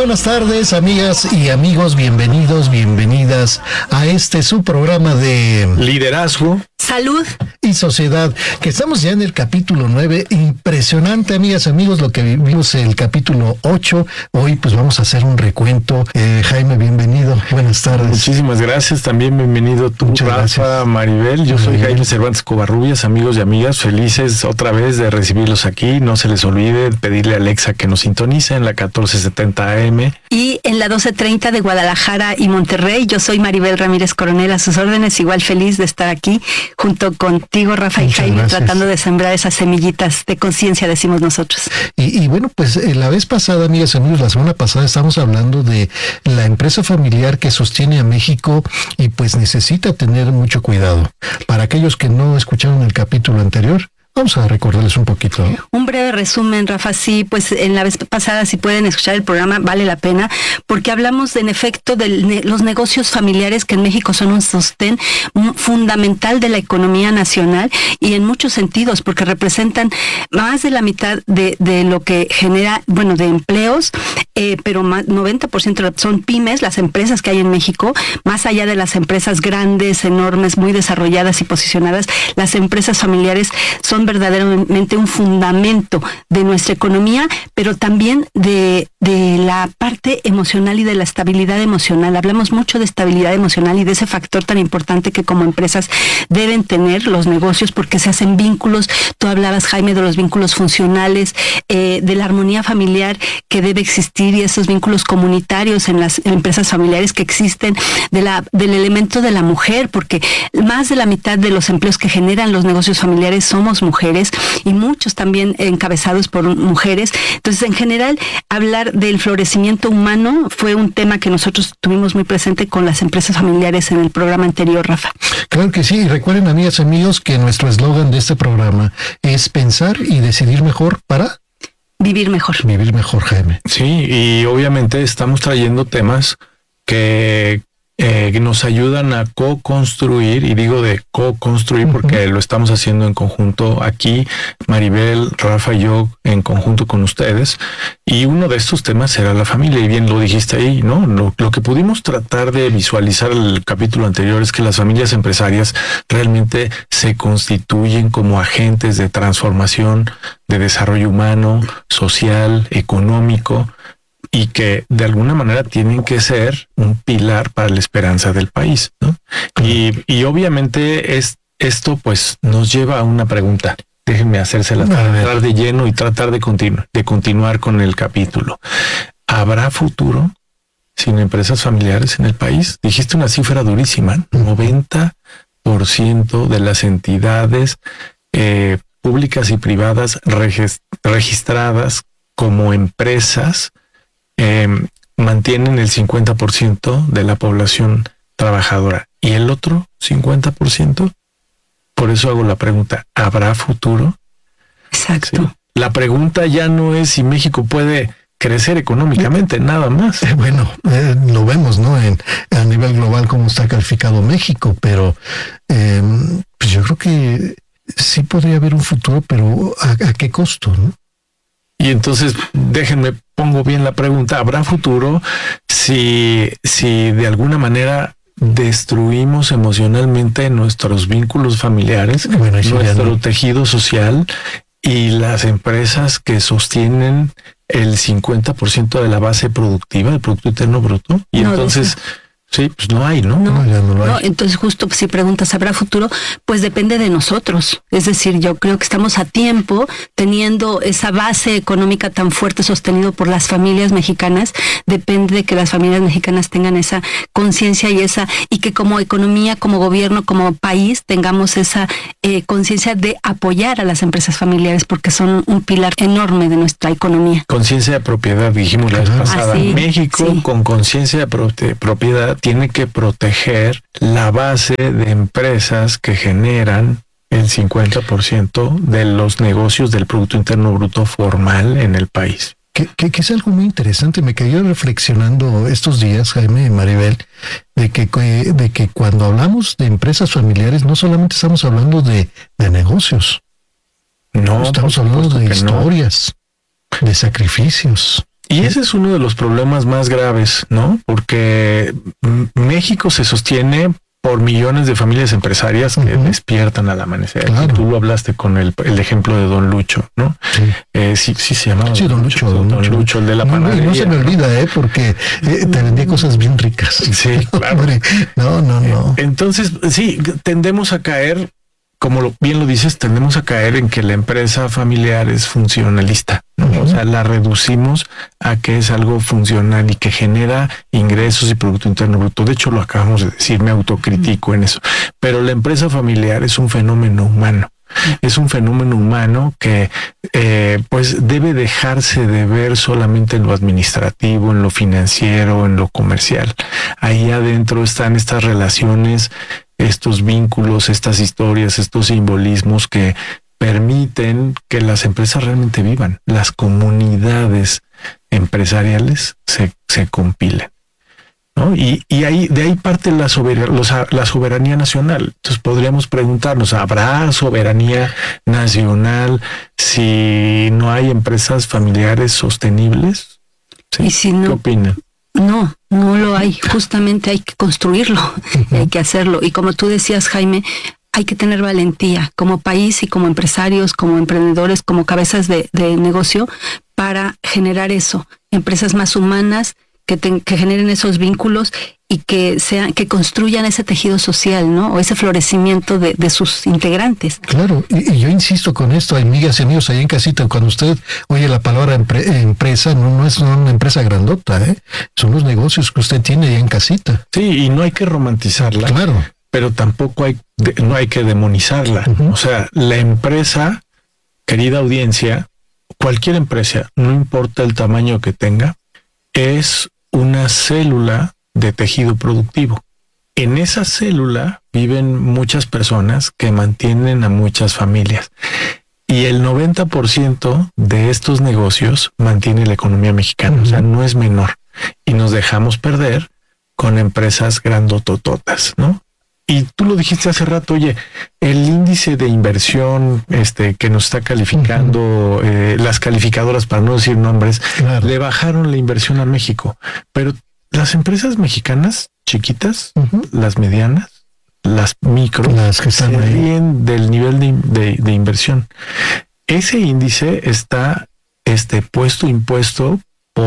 buenas tardes, amigas y amigos, bienvenidos, bienvenidas a este su programa de Liderazgo, Salud y Sociedad, que estamos ya en el capítulo 9, impresionante, amigas, amigos, lo que vimos en el capítulo 8, hoy pues vamos a hacer un recuento. Jaime, bienvenido, buenas tardes. Muchísimas gracias, también bienvenido tú, Muchas Rafa, gracias. Maribel, yo soy Jaime Cervantes Covarrubias, amigos y amigas, felices otra vez de recibirlos aquí, no se les olvide pedirle a Alexa que nos sintonice en la 1470 AM. Y en la 1230 de Guadalajara y Monterrey. Yo soy Maribel Ramírez Coronel, a sus órdenes, igual feliz de estar aquí junto contigo, Rafa y Jaime, gracias. tratando de sembrar esas semillitas de conciencia, decimos nosotros. Y bueno, pues la vez pasada, amigas y amigos, la semana pasada estamos hablando de la empresa familiar que sostiene a México y pues necesita tener mucho cuidado. Para aquellos que no escucharon el capítulo anterior, vamos a recordarles un poquito, ¿no? Un breve resumen, Rafa, sí, pues en la vez pasada, si pueden escuchar el programa, vale la pena, porque hablamos en efecto de los negocios familiares que en México son un sostén fundamental de la economía nacional y en muchos sentidos, porque representan más de la mitad de lo que genera, bueno, de empleos, pero más 90% son pymes, las empresas que hay en México, más allá de las empresas grandes, enormes, muy desarrolladas y posicionadas, las empresas familiares son verdaderamente un fundamento de nuestra economía, pero también de la parte emocional y de la estabilidad emocional. Hablamos mucho de estabilidad emocional y de ese factor tan importante que como empresas deben tener los negocios, porque se hacen vínculos. Tú hablabas, Jaime, de los vínculos funcionales, de la armonía familiar que debe existir y esos vínculos comunitarios en las empresas familiares que existen, del elemento de la mujer, porque más de la mitad de los empleos que generan los negocios familiares somos mujeres y muchos también encabezados por mujeres. Entonces, en general, hablar del florecimiento humano fue un tema que nosotros tuvimos muy presente con las empresas familiares en el programa anterior, Rafa. Claro que sí, y recuerden, amigas y amigos, que nuestro eslogan de este programa es pensar y decidir mejor para vivir mejor. Vivir mejor, Jaime. Sí, y obviamente estamos trayendo temas que nos ayudan a co-construir, y digo de co-construir porque lo estamos haciendo en conjunto aquí, Maribel, Rafa y yo en conjunto con ustedes, y uno de estos temas será la familia, y bien lo dijiste ahí, ¿no? Lo que pudimos tratar de visualizar en el capítulo anterior es que las familias empresarias realmente se constituyen como agentes de transformación, de desarrollo humano, social, económico, y que de alguna manera tienen que ser un pilar para la esperanza del país, ¿no? Y obviamente esto pues nos lleva a una pregunta. Déjenme hacérsela para entrar de lleno y tratar de continuar con el capítulo. ¿Habrá futuro sin empresas familiares en el país? Dijiste una cifra durísima, 90% de las entidades públicas y privadas registradas como empresas mantienen el 50% de la población trabajadora y el otro 50%. Por eso hago la pregunta, ¿habrá futuro? Exacto. Sí. La pregunta ya no es si México puede crecer económicamente, nada más. Bueno, lo vemos, ¿no? A nivel global cómo está calificado México, pero pues yo creo que sí podría haber un futuro, pero ¿a qué costo, no? Y entonces, déjenme, pongo bien la pregunta, ¿habrá futuro si de alguna manera destruimos emocionalmente nuestros vínculos familiares, nuestro tejido social y las empresas que sostienen el 50% de la base productiva, del Producto Interno Bruto? Y no, entonces... Sí, pues no hay, ¿no? No, entonces justo si preguntas, ¿habrá futuro? Pues depende de nosotros. Es decir, yo creo que estamos a tiempo teniendo esa base económica tan fuerte sostenido por las familias mexicanas. Depende de que las familias mexicanas tengan esa conciencia y que como economía, como gobierno, como país tengamos esa conciencia de apoyar a las empresas familiares porque son un pilar enorme de nuestra economía. Conciencia de propiedad, dijimos la vez pasada. México con conciencia de propiedad tiene que proteger la base de empresas que generan el 50% de los negocios del Producto Interno Bruto formal en el país. Que es algo muy interesante. Me quedé reflexionando estos días, Jaime y Maribel, de que cuando hablamos de empresas familiares no solamente estamos hablando de negocios. No, estamos hablando de historias, de sacrificios. Y ese es uno de los problemas más graves, ¿no? Porque México se sostiene por millones de familias empresarias que despiertan al amanecer. Claro. Tú lo hablaste con el ejemplo de Don Lucho, ¿no? Sí, sí se llamaba. Sí, Don Lucho. Don Lucho, el de la panadería. No se me olvida, porque te vendía cosas bien ricas. Sí, claro. No. Entonces, sí, tendemos a caer, como bien lo dices, tendemos a caer en que la empresa familiar es funcionalista, ¿no? O sea, la reducimos a que es algo funcional y que genera ingresos y Producto Interno Bruto. De hecho, lo acabamos de decir, me autocritico en eso. Pero la empresa familiar es un fenómeno humano. Es un fenómeno humano que pues debe dejarse de ver solamente en lo administrativo, en lo financiero, en lo comercial. Ahí adentro están estas relaciones, estos vínculos, estas historias, estos simbolismos que permiten que las empresas realmente vivan. Las comunidades empresariales se compilen, ¿no? Y ahí, de ahí parte la soberanía nacional. Entonces podríamos preguntarnos, ¿habrá soberanía nacional si no hay empresas familiares sostenibles? ¿Sí? ¿Y si no? ¿Qué opinan? No lo hay. Justamente hay que construirlo, hay que hacerlo. Y como tú decías, Jaime, hay que tener valentía como país y como empresarios, como emprendedores, como cabezas de negocio para generar eso. Empresas más humanas que generen esos vínculos y que construyan ese tejido social, ¿no? O ese florecimiento de sus integrantes. Claro, y yo insisto con esto, amigas y amigos, ahí en casita, cuando usted oye la palabra empresa, no es una empresa grandota, son los negocios que usted tiene ahí en casita. Sí, y no hay que romantizarla. Claro. Pero tampoco no hay que demonizarla. O sea, la empresa, querida audiencia, cualquier empresa, no importa el tamaño que tenga, es una célula de tejido productivo. En esa célula viven muchas personas que mantienen a muchas familias. Y el 90% de estos negocios mantiene la economía mexicana. O sea, no es menor. Y nos dejamos perder con empresas grandotototas, ¿no? Y tú lo dijiste hace rato, oye, el índice de inversión que nos está calificando, las calificadoras, para no decir nombres, claro, le bajaron la inversión a México. Pero las empresas mexicanas chiquitas, las medianas, las micro, las que están se ríen del nivel de inversión. Ese índice está impuesto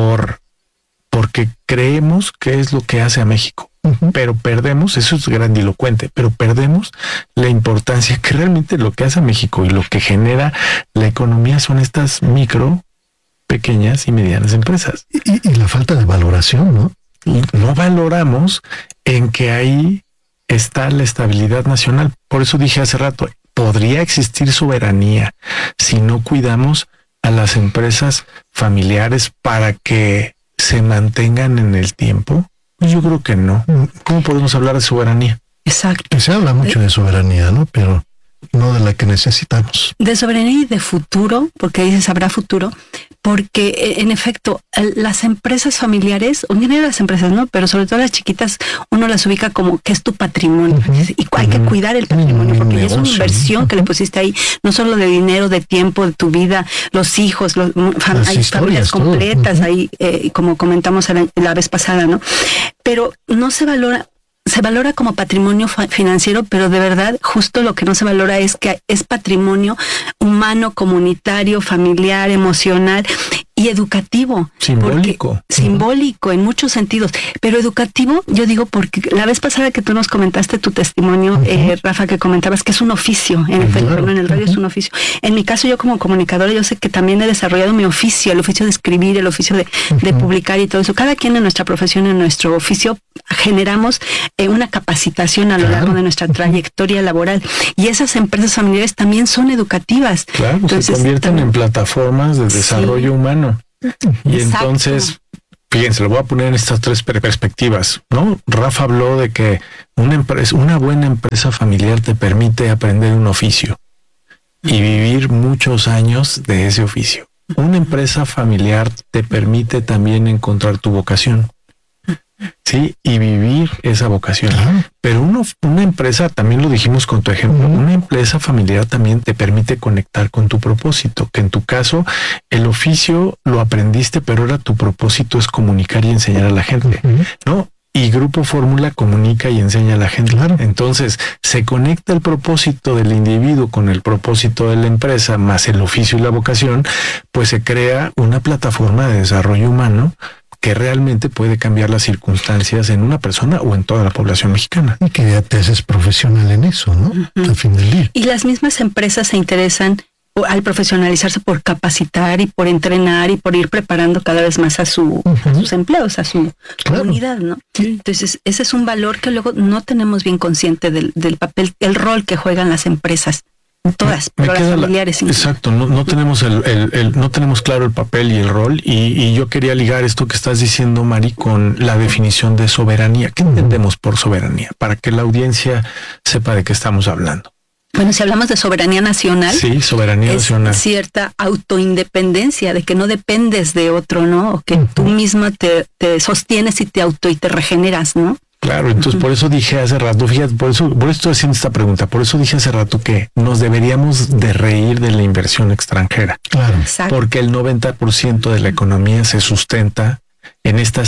porque creemos que es lo que hace a México. Pero perdemos, eso es grandilocuente, pero perdemos la importancia que realmente lo que hace a México y lo que genera la economía son estas micro, pequeñas y medianas empresas. Y la falta de valoración, ¿no? Y no valoramos en que ahí está la estabilidad nacional. Por eso dije hace rato, podría existir soberanía si no cuidamos a las empresas familiares para que se mantengan en el tiempo. Yo creo que no. ¿Cómo podemos hablar de soberanía? Exacto. Se habla mucho de soberanía, ¿no? Pero no de la que necesitamos. De soberanía y de futuro, porque dices habrá futuro, porque en efecto las empresas familiares, o en general las empresas, ¿no? Pero sobre todo las chiquitas, uno las ubica como que es tu patrimonio. Y hay que cuidar el patrimonio, porque ya es una inversión que le pusiste ahí, no solo de dinero, de tiempo, de tu vida, los hijos, hay familias completas ahí, como comentamos la vez pasada, ¿no? Pero no se valora. Se valora como patrimonio financiero, pero de verdad justo lo que no se valora es que es patrimonio humano, comunitario, familiar, emocional y educativo. Simbólico. Simbólico en muchos sentidos, pero educativo, yo digo, porque la vez pasada que tú nos comentaste tu testimonio, Rafa, que comentabas que es un oficio, en efecto, ¿no? En el radio es un oficio. En mi caso, yo como comunicadora, yo sé que también he desarrollado mi oficio, el oficio de escribir, el oficio de publicar y todo eso. Cada quien en nuestra profesión, en nuestro oficio, generamos una capacitación a lo largo de nuestra trayectoria laboral. Y esas empresas familiares también son educativas. Claro, entonces, se convierten en plataformas de desarrollo humano. Y entonces, fíjense, lo voy a poner en estas tres perspectivas, ¿no? Rafa habló de que una buena empresa familiar te permite aprender un oficio y vivir muchos años de ese oficio. Una empresa familiar te permite también encontrar tu vocación. ¿sí? Y vivir esa vocación. Pero una empresa, también lo dijimos con tu ejemplo, una empresa familiar también te permite conectar con tu propósito, que en tu caso el oficio lo aprendiste, pero ahora tu propósito es comunicar y enseñar a la gente, ¿no? Y Grupo Fórmula comunica y enseña a la gente. Entonces se conecta el propósito del individuo con el propósito de la empresa, más el oficio y la vocación, pues se crea una plataforma de desarrollo humano que realmente puede cambiar las circunstancias en una persona o en toda la población mexicana. Y que ya te haces profesional en eso, ¿no? Al fin del día. Y las mismas empresas se interesan al profesionalizarse por capacitar y por entrenar y por ir preparando cada vez más a sus empleados, a su comunidad, ¿no? Entonces, ese es un valor que luego no tenemos bien consciente del papel, el rol que juegan las empresas. Todas, pero las familiares. Exacto, no tenemos no tenemos claro el papel y el rol, y yo quería ligar esto que estás diciendo, Mari, con la definición de soberanía. ¿Qué entendemos por soberanía? Para que la audiencia sepa de qué estamos hablando. Bueno, si hablamos de soberanía nacional, sí, soberanía nacional, cierta autoindependencia, de que no dependes de otro, ¿no? O que tú misma te sostienes y te regeneras, ¿no? Claro, entonces por eso dije hace rato, fíjate, por eso estoy haciendo esta pregunta, por eso dije hace rato que nos deberíamos de reír de la inversión extranjera. Claro. Exacto. Porque el 90% de la economía se sustenta en estas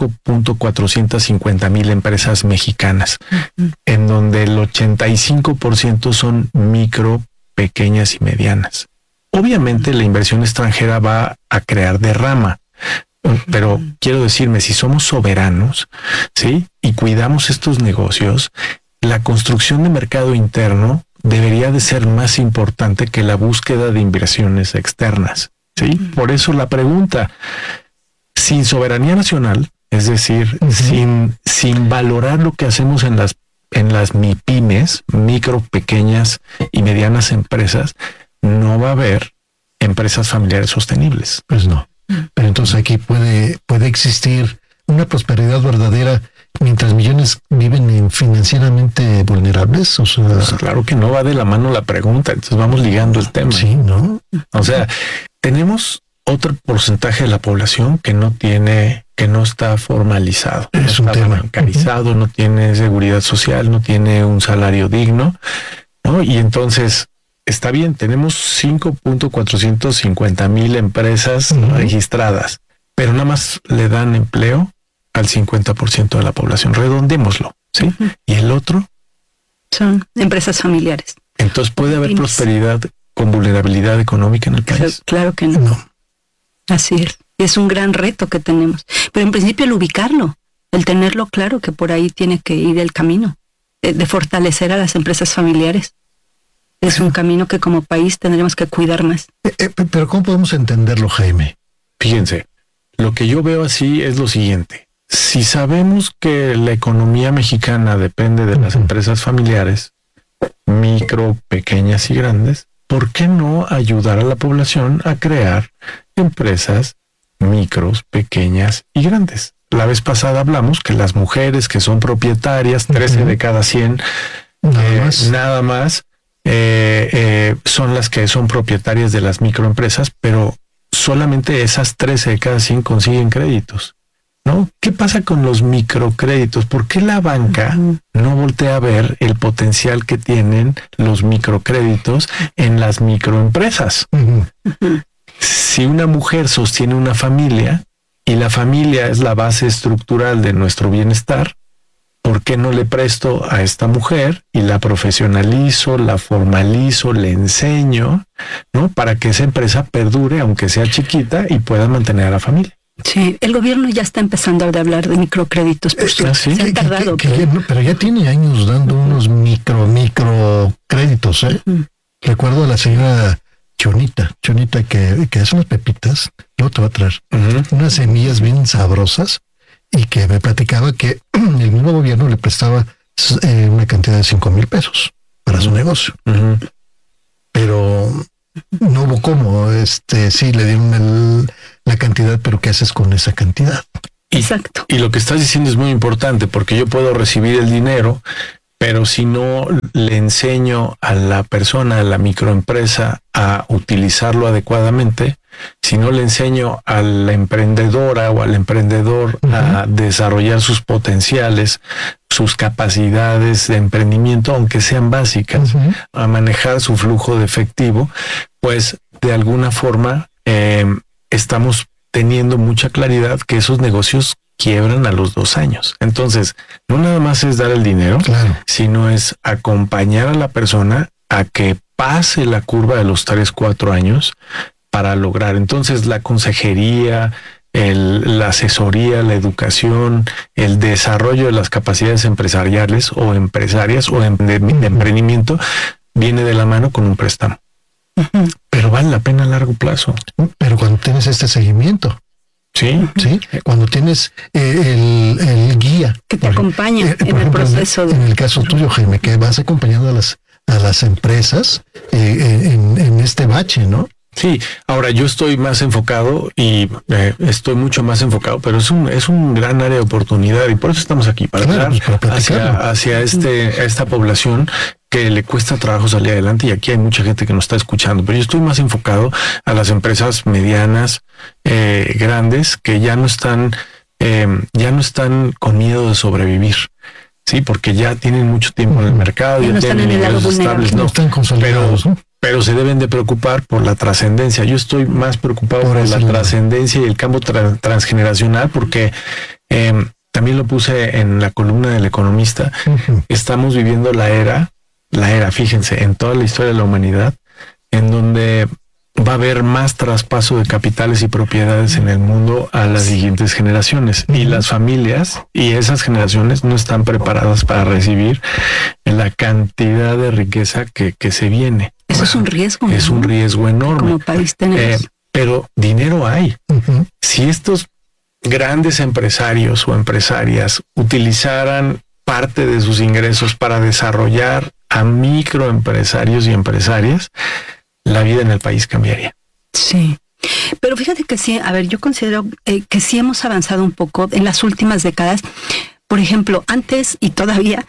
5.450.000 empresas mexicanas, en donde el 85% son micro, pequeñas y medianas. Obviamente la inversión extranjera va a crear derrama, pero quiero decirme, si somos soberanos, ¿sí? Y cuidamos estos negocios, la construcción de mercado interno debería de ser más importante que la búsqueda de inversiones externas, ¿sí? Por eso la pregunta, sin soberanía nacional, es decir, sin valorar lo que hacemos en las MIPYMES, micro, pequeñas y medianas empresas, no va a haber empresas familiares sostenibles. Pues no. Pero entonces aquí puede existir una prosperidad verdadera mientras millones viven financieramente vulnerables. O sea, pues claro que no va de la mano la pregunta, entonces vamos ligando el tema. Sí, ¿no? O sea, tenemos otro porcentaje de la población que no está formalizado, es no un está tema bancarizado, no tiene seguridad social, no tiene un salario digno, ¿no? Y entonces está bien, tenemos 5.450.000 empresas registradas, pero nada más le dan empleo al 50% de la población. Redondémoslo, ¿sí? Y el otro son empresas familiares. Entonces, ¿puede haber prosperidad con vulnerabilidad económica en el país? Claro que no. Así es. Es un gran reto que tenemos. Pero en principio el ubicarlo, el tenerlo claro que por ahí tiene que ir el camino de fortalecer a las empresas familiares. Es un camino que como país tendremos que cuidar más. Pero ¿cómo podemos entenderlo, Jaime? Fíjense, lo que yo veo así es lo siguiente. Si sabemos que la economía mexicana depende de las empresas familiares, micro, pequeñas y grandes, ¿por qué no ayudar a la población a crear empresas micros, pequeñas y grandes? La vez pasada hablamos que las mujeres que son propietarias, 13 de cada 100, nada más, son las que son propietarias de las microempresas, pero solamente esas 13 de cada 100 consiguen créditos, ¿no? ¿Qué pasa con los microcréditos? ¿Por qué la banca no voltea a ver el potencial que tienen los microcréditos en las microempresas? Si una mujer sostiene una familia y la familia es la base estructural de nuestro bienestar, ¿por qué no le presto a esta mujer y la profesionalizo, la formalizo, le enseño, ¿no? Para que esa empresa perdure, aunque sea chiquita, y pueda mantener a la familia. Sí, el gobierno ya está empezando a hablar de microcréditos, por cierto. ¿Sí? Se han tardado. Pero ya tiene años dando unos microcréditos, ¿eh? Recuerdo a la señora Chonita que hace unas pepitas, luego te va a traer unas semillas bien sabrosas, y que me platicaba que el mismo gobierno le prestaba una cantidad de 5,000 pesos para su negocio. Pero no hubo cómo, sí le dieron la cantidad, pero ¿qué haces con esa cantidad? Exacto. Y lo que estás diciendo es muy importante, porque yo puedo recibir el dinero, pero si no le enseño a la persona, a la microempresa, a utilizarlo adecuadamente, si no le enseño a la emprendedora o al emprendedor a desarrollar sus potenciales, sus capacidades de emprendimiento, aunque sean básicas, a manejar su flujo de efectivo, pues de alguna forma estamos teniendo mucha claridad que esos negocios quiebran a los 2 años. Entonces, no nada más es dar el dinero, sino es acompañar a la persona a que pase la curva de los 3-4 años para lograr. Entonces, la consejería, la asesoría, la educación, el desarrollo de las capacidades empresariales o empresarias o de emprendimiento viene de la mano con un préstamo. Pero vale la pena a largo plazo. Pero cuando tienes este seguimiento. Sí. Cuando tienes el guía que te acompaña en el proceso. En el caso tuyo, Jaime, que vas acompañando a las empresas en este bache, ¿no? Sí, ahora yo estoy más enfocado y estoy mucho más enfocado, pero es un gran área de oportunidad y por eso estamos aquí, para hablar hacia esta población que le cuesta trabajo salir adelante, y aquí hay mucha gente que nos está escuchando, pero yo estoy más enfocado a las empresas medianas, grandes, que ya no están con miedo de sobrevivir. Sí, porque ya tienen mucho tiempo en el mercado, ya tienen ingresos estables, no están consolidados, pero se deben de preocupar por la trascendencia. Yo estoy más preocupado por la trascendencia y el cambio transgeneracional, porque también lo puse en la columna del Economista. Estamos viviendo la era, fíjense, en toda la historia de la humanidad, en donde va a haber más traspaso de capitales y propiedades en el mundo a las siguientes generaciones, y las familias y esas generaciones no están preparadas para recibir la cantidad de riqueza que se viene. Eso es un riesgo. Es un riesgo enorme. Como país tenemos. Pero dinero hay. Si estos grandes empresarios o empresarias utilizaran parte de sus ingresos para desarrollar a microempresarios y empresarias, la vida en el país cambiaría. Sí. Pero fíjate que sí, a ver, yo considero que sí hemos avanzado un poco en las últimas décadas. Por ejemplo, antes y todavía,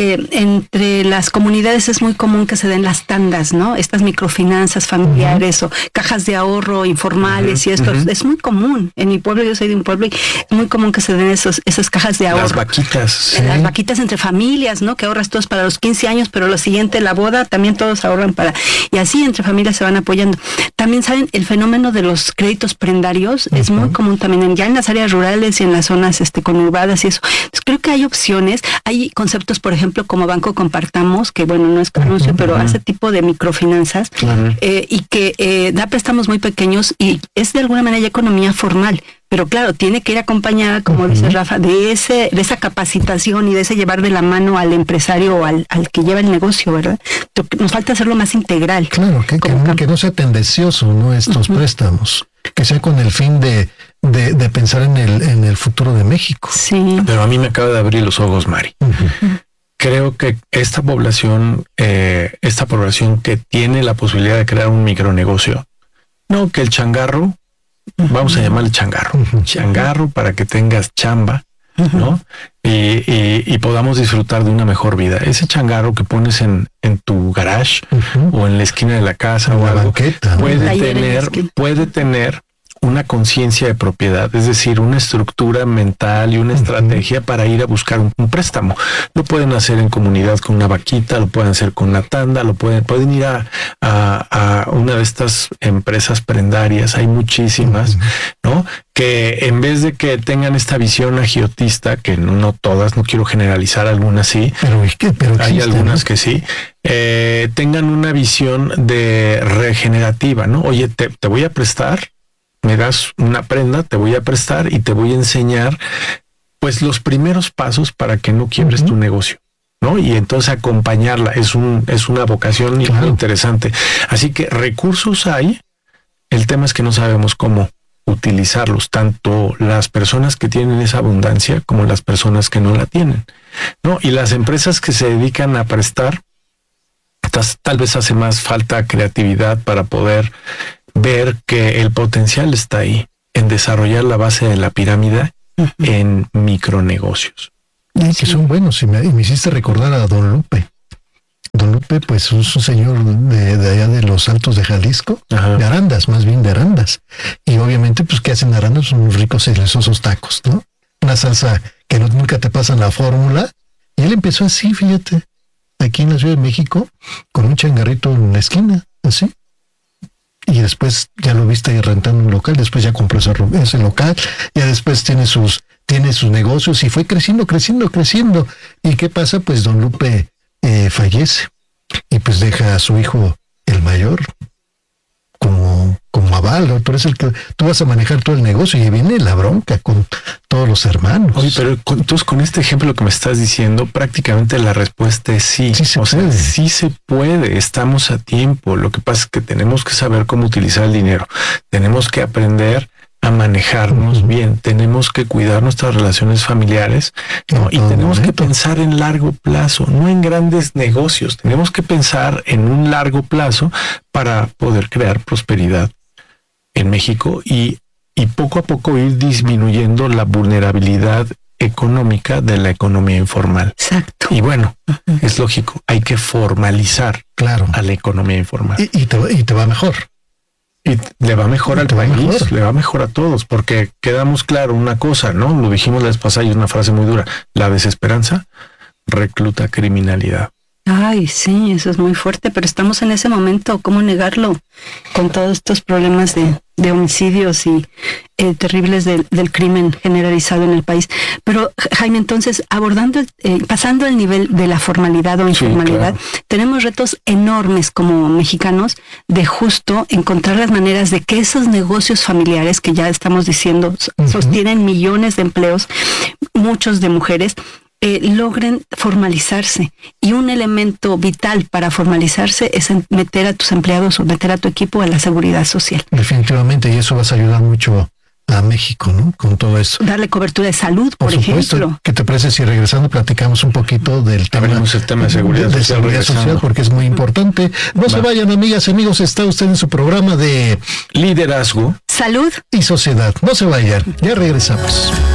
entre las comunidades es muy común que se den las tandas, ¿no? Estas microfinanzas familiares o cajas de ahorro informales y esto es muy común. En mi pueblo, yo soy de un pueblo, y es muy común que se den esas cajas de ahorro. Las vaquitas. Sí. Las vaquitas entre familias, ¿no? Que ahorras todos para los 15 años, pero lo siguiente, la boda, también todos ahorran para... Y así entre familias se van apoyando. También saben, el fenómeno de los créditos prendarios es muy común también ya en las áreas rurales y en las zonas conurbadas y eso. Entonces, creo que hay opciones, hay conceptos, por ejemplo, como Banco Compartamos, que bueno, no es anuncio, pero hace tipo de microfinanzas y que da préstamos muy pequeños y es de alguna manera ya economía formal. Pero claro, tiene que ir acompañada, como dice Rafa, de esa capacitación y de ese llevar de la mano al empresario o al que lleva el negocio, ¿verdad? Nos falta hacerlo más integral. Claro, que no sea tendencioso, ¿no? Estos préstamos, que sea con el fin de pensar en el futuro de México. Sí. Pero a mí me acaba de abrir los ojos, Mari. Creo que esta población que tiene la posibilidad de crear un micronegocio, no que el changarro, vamos a llamarle changarro para que tengas chamba, ¿no? Y podamos disfrutar de una mejor vida. Ese changarro que pones en tu garage o en la esquina de la casa o algo, banqueta, ¿no? puede tener una conciencia de propiedad, es decir, una estructura mental y una estrategia para ir a buscar un préstamo. Lo pueden hacer en comunidad con una vaquita, lo pueden hacer con una tanda, pueden ir a una de estas empresas prendarias, hay muchísimas, ¿no? Que en vez de que tengan esta visión agiotista, que no todas, no quiero generalizar, algunas sí, pero hay existe, algunas, ¿no? Que sí, tengan una visión de regenerativa, ¿no? Oye, te voy a prestar, me das una prenda, te voy a prestar y te voy a enseñar pues los primeros pasos para que no quiebres tu negocio, ¿no? Y entonces acompañarla es una vocación muy interesante. Así que recursos hay, el tema es que no sabemos cómo utilizarlos, tanto las personas que tienen esa abundancia como las personas que no la tienen, ¿no? Y las empresas que se dedican a prestar, tal vez hace más falta creatividad para poder ver que el potencial está ahí en desarrollar la base de la pirámide en micronegocios. Que son buenos, y me hiciste recordar a Don Lupe. Don Lupe, pues es un señor de allá de los Altos de Jalisco, Ajá. de Arandas, más bien de Arandas. Y obviamente, pues, ¿qué hacen Arandas? Son unos ricos y deliciosos tacos, ¿no? Una salsa que nunca te pasan la fórmula. Y él empezó así, fíjate, aquí en la Ciudad de México, con un changarrito en la esquina, así. Y después ya lo viste ahí rentando un local, después ya compró ese local, ya después tiene sus negocios y fue creciendo. ¿Y qué pasa? Pues don Lupe fallece y pues deja a su hijo, el mayor, como aval, ¿no? Tú eres el que tú vas a manejar todo el negocio y viene la bronca con todos los hermanos. Oye, pero entonces con este ejemplo que me estás diciendo, prácticamente la respuesta es sí. Sí se puede. Sí se puede, estamos a tiempo. Lo que pasa es que tenemos que saber cómo utilizar el dinero. Tenemos que aprender a manejarnos bien, tenemos que cuidar nuestras relaciones familiares, ¿no? Y tenemos que pensar en largo plazo, no en grandes negocios. Tenemos que pensar en un largo plazo para poder crear prosperidad en México y poco a poco ir disminuyendo la vulnerabilidad económica de la economía informal. Exacto. Y bueno, es lógico, hay que formalizar, claro, a la economía informal. Y te va mejor. Y le va mejor al país, le va mejor a todos, porque quedamos claro una cosa, ¿no? Lo dijimos la vez pasada y es una frase muy dura. La desesperanza recluta criminalidad. Ay, sí, eso es muy fuerte, pero estamos en ese momento, ¿cómo negarlo? Con todos estos problemas de homicidios y terribles del crimen generalizado en el país. Pero, Jaime, entonces, pasando el nivel de la formalidad o informalidad, claro, tenemos retos enormes como mexicanos de justo encontrar las maneras de que esos negocios familiares, que ya estamos diciendo, sostienen millones de empleos, muchos de mujeres, logren formalizarse. Y un elemento vital para formalizarse es meter a tus empleados o meter a tu equipo a la seguridad social. Definitivamente, y eso vas a ayudar mucho a México, ¿no? Con todo eso. Darle cobertura de salud, por supuesto, ejemplo. ¿Qué te parece si regresando platicamos un poquito del tema de seguridad social, porque es muy importante? No se vayan, amigas y amigos, está usted en su programa de liderazgo, salud y sociedad. No se vayan, ya regresamos.